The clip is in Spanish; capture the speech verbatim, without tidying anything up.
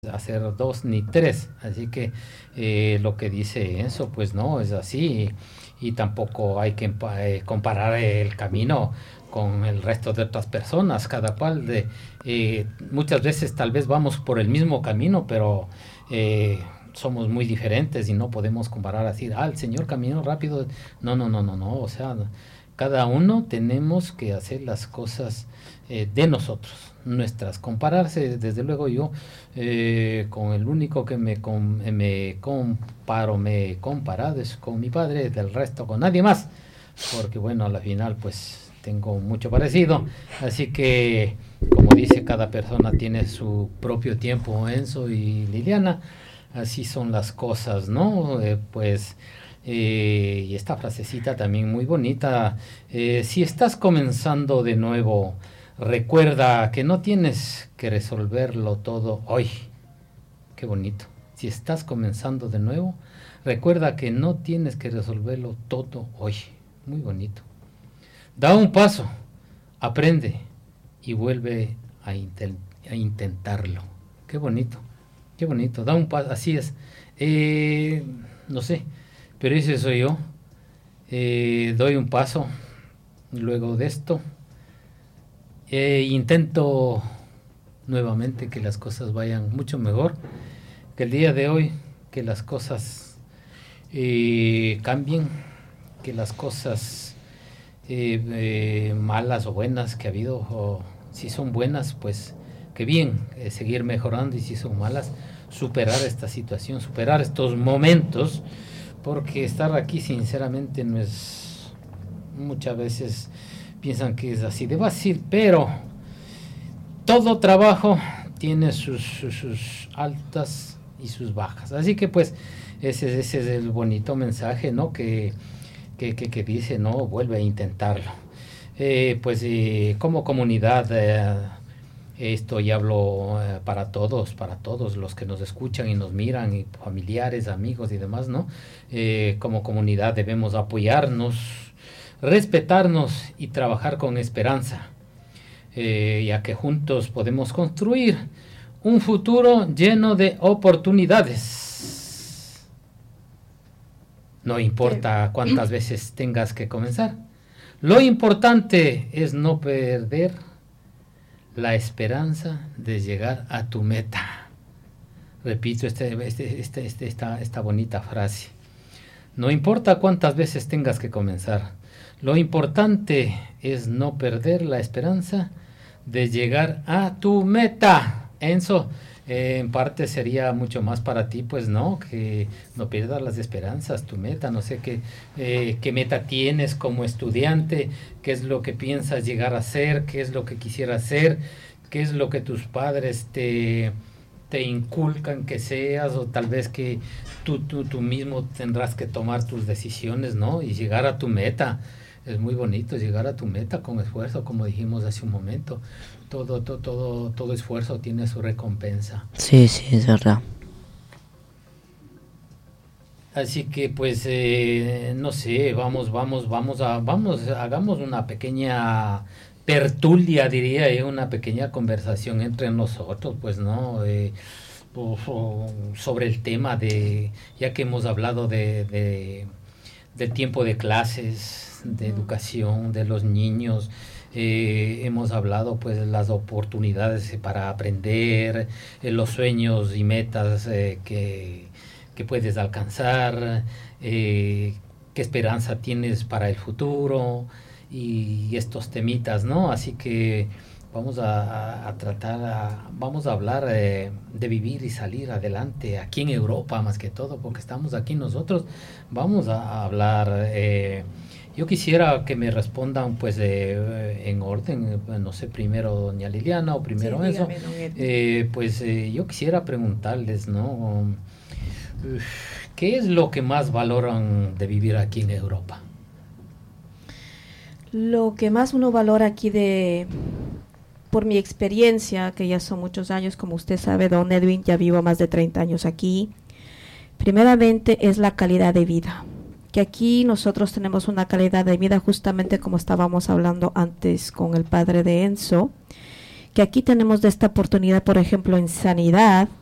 hacer dos ni tres, así que eh, lo que dice Enzo pues no es así, y, y tampoco hay que eh, comparar el camino con el resto de otras personas, cada cual de eh, muchas veces tal vez vamos por el mismo camino, pero eh, somos muy diferentes y no podemos comparar así, ah, el señor caminó rápido, no, no, no, no, no, o sea, cada uno tenemos que hacer las cosas eh, de nosotros, nuestras, compararse, desde luego yo eh, con el único que me, com, me comparo, me he comparado es con mi padre, del resto con nadie más, porque bueno, a la final pues tengo mucho parecido, así que como dice, cada persona tiene su propio tiempo, Enzo y Liliana, así son las cosas, ¿no? Eh, pues eh, y esta frasecita también muy bonita, eh, si estás comenzando de nuevo, recuerda que no tienes que resolverlo todo hoy. Qué bonito. Si estás comenzando de nuevo, recuerda que no tienes que resolverlo todo hoy. Muy bonito. Da un paso, aprende y vuelve a, intel- a intentarlo. Qué bonito, qué bonito. Da un paso, así es. Eh, no sé, pero ese soy yo. Eh, doy un paso luego de esto. Eh, intento nuevamente que las cosas vayan mucho mejor que el día de hoy, que las cosas eh, cambien, que las cosas eh, eh, malas o buenas que ha habido, o si son buenas, pues que bien, eh, seguir mejorando, y si son malas, superar esta situación, superar estos momentos, porque estar aquí sinceramente no es, muchas veces piensan que es así de fácil, pero todo trabajo tiene sus, sus, sus altas y sus bajas. Así que pues ese, ese es el bonito mensaje, ¿no? Que, que, que, que dice, no, vuelve a intentarlo. Eh, pues eh, como comunidad, eh, esto ya hablo eh, para todos, para todos los que nos escuchan y nos miran, y familiares, amigos y demás, ¿no? Eh, como comunidad debemos apoyarnos, respetarnos y trabajar con esperanza, eh, ya que juntos podemos construir un futuro lleno de oportunidades. No importa cuántas veces tengas que comenzar, lo importante es no perder la esperanza de llegar a tu meta. Repito este, este, este, este, esta, esta bonita frase. No importa cuántas veces tengas que comenzar, lo importante es no perder la esperanza de llegar a tu meta. Enzo, eh, en parte sería mucho más para ti, pues no, que no pierdas las esperanzas, tu meta, no sé qué, eh, qué meta tienes como estudiante, qué es lo que piensas llegar a ser, qué es lo que quisieras ser, qué es lo que tus padres te... te inculcan que seas, o tal vez que tú, tú, tú mismo tendrás que tomar tus decisiones, ¿no? Y llegar a tu meta. Es muy bonito llegar a tu meta con esfuerzo, como dijimos hace un momento. Todo, todo, todo, todo esfuerzo tiene su recompensa. Sí, sí, es verdad. Así que pues eh, no sé, vamos, vamos, vamos a, vamos, hagamos una pequeña tertulia, diría yo, una pequeña conversación entre nosotros, pues no, eh, o, o, sobre el tema de, ya que hemos hablado de, de del tiempo de clases, de educación de los niños, eh, hemos hablado pues de las oportunidades para aprender, eh, los sueños y metas eh, que, que puedes alcanzar, eh, qué esperanza tienes para el futuro, y estos temitas, ¿no? Así que vamos a, a tratar, a, vamos a hablar eh, de vivir y salir adelante aquí en Europa, más que todo, porque estamos aquí nosotros. Vamos a, a hablar, eh, yo quisiera que me respondan pues eh, en orden, no sé, primero doña Liliana o primero sí, eso, eh, pues eh, yo quisiera preguntarles, ¿no? ¿Qué es lo que más valoran de vivir aquí en Europa? Lo que más uno valora aquí, de por mi experiencia, que ya son muchos años, como usted sabe, don Edwin, ya vivo más de treinta años aquí, primeramente es la calidad de vida, que aquí nosotros tenemos una calidad de vida, justamente como estábamos hablando antes con el padre de Enzo, que aquí tenemos de esta oportunidad, por ejemplo, en sanidad,